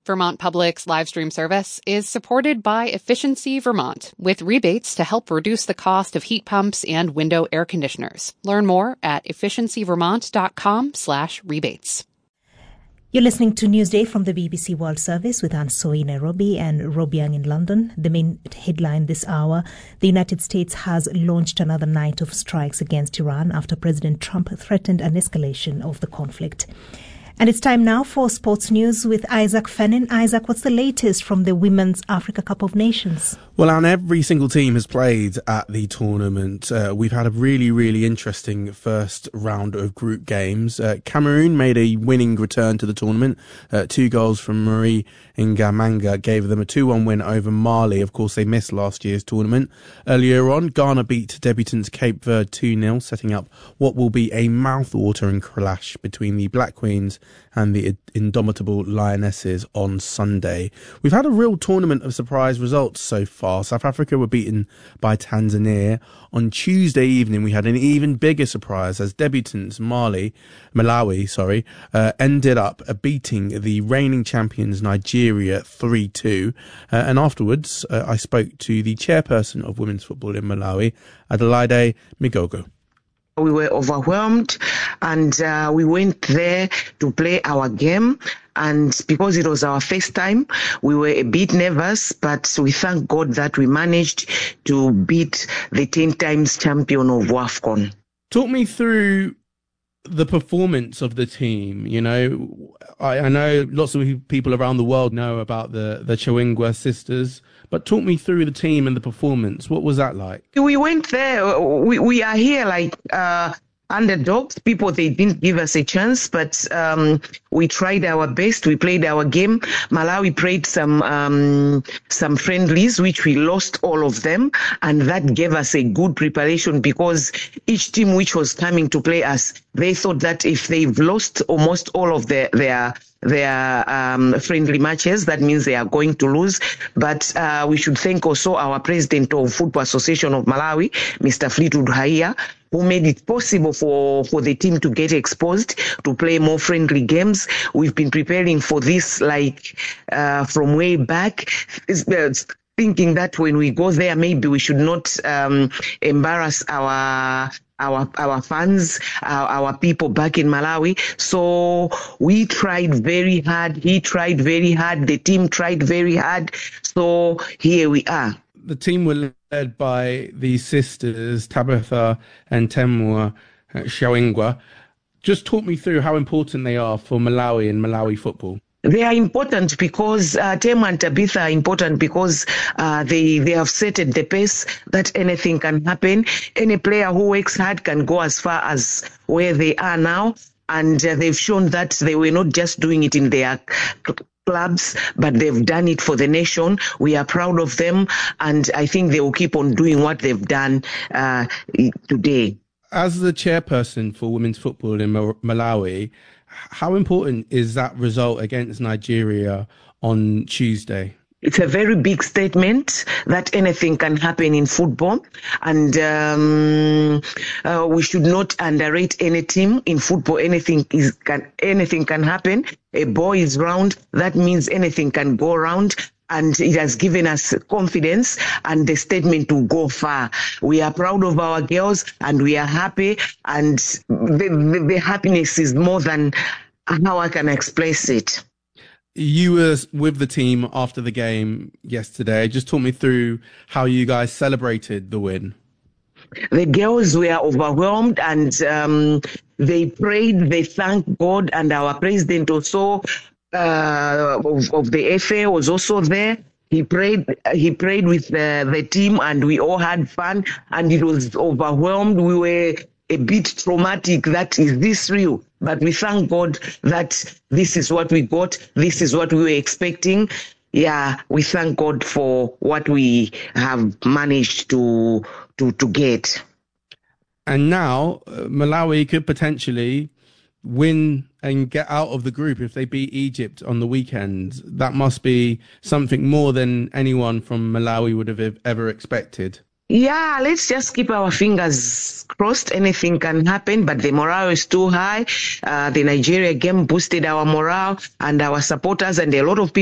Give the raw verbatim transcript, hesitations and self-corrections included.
Vermont Public's live stream service is supported by Efficiency Vermont, with rebates to help reduce the cost of heat pumps and window air conditioners. Learn more at efficiencyvermont.com slash rebates. You're listening to Newsday from the B B C World Service with Ansoi in Nairobi and Robiang in London. The main headline this hour: the United States has launched another night of strikes against Iran after President Trump threatened an escalation of the conflict. And it's time now for sports news with Isaac Fennin. Isaac, what's the latest from the Women's Africa Cup of Nations? Well, Anne, every single team has played at the tournament. Uh, we've had a really, really interesting first round of group games. Uh, Cameroon made a winning return to the tournament. Uh, two goals from Marie Ngamanga gave them a two one win over Mali. Of course, they missed last year's tournament. Earlier on, Ghana beat debutants Cape Verde two nil, setting up what will be a mouth-watering clash between the Black Queens and the indomitable Lionesses on Sunday. We've had a real tournament of surprise results so far. South Africa were beaten by Tanzania. On Tuesday evening, we had an even bigger surprise as debutants Mali, Malawi, sorry, uh, ended up uh, beating the reigning champions Nigeria three two. Uh, and afterwards, uh, I spoke to the chairperson of women's football in Malawi, Adelaide Migogo. We were overwhelmed and uh, we went there to play our game. And because it was our first time, we were a bit nervous, but we thank God that we managed to beat the ten times champion of WAFCON. Talk me through the performance of the team. You know, I, I know lots of people around the world know about the, the Chawengwa sisters, but talk me through the team and the performance. What was that like? We went there. We, we are here like uh, underdogs. People, they didn't give us a chance, but um, we tried our best. We played our game. Malawi played some um, some friendlies, which we lost all of them. And that gave us a good preparation because each team which was coming to play us, they thought that if they've lost almost all of their their their um, friendly matches, that means they are going to lose. But uh, we should thank also our president of Football Association of Malawi, Mister Fleetwood Haiya, who made it possible for, for the team to get exposed, to play more friendly games. We've been preparing for this like uh, from way back. It's, it's, thinking that when we go there, maybe we should not um, embarrass our our our fans, our, our people back in Malawi. So we tried very hard. He tried very hard. The team tried very hard. So here we are. The team were led by the sisters Tabitha and Temwa Chawengwa. Just talk me through how important they are for Malawi and Malawi football. They are important because uh, Tem and Tabitha are important because uh, they they have set the pace that anything can happen. Any player who works hard can go as far as where they are now, and uh, they've shown that they were not just doing it in their clubs, but they've done it for the nation. We are proud of them, and I think they will keep on doing what they've done uh, today. As the chairperson for women's football in Malawi, how important is that result against Nigeria on Tuesday? It's a very big statement that anything can happen in football, and um, uh, we should not underrate any team in football. Anything is can anything can happen. A ball is round. That means anything can go round. And it has given us confidence and the statement to go far. We are proud of our girls and we are happy. And the, the, the happiness is more than how I can express it. You were with the team after the game yesterday. Just talk me through how you guys celebrated the win. The girls were overwhelmed and um, they prayed, they thanked God, and our president also Uh, of, of the F A was also there. He prayed. He prayed with the, the team, and we all had fun. And it was overwhelmed. We were a bit traumatic. That is this real? But we thank God that this is what we got. This is what we were expecting. Yeah, we thank God for what we have managed to to to get. And now uh, Malawi could potentially win and get out of the group if they beat Egypt on the weekend. That must be something more than anyone from Malawi would have ever expected. Yeah, let's just keep our fingers crossed. Anything can happen, but the morale is too high. Uh, the Nigeria game boosted our morale and our supporters, and a lot of people